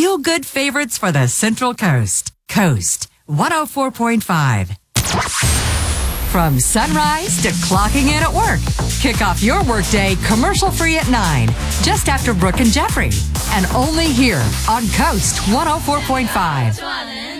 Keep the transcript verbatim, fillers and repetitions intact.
feel-good favorites for the Central Coast. Coast one oh four point five. From sunrise to clocking in at work. Kick off your workday commercial-free at nine, just after Brooke and Jeffrey. And only here on Coast one oh four point five.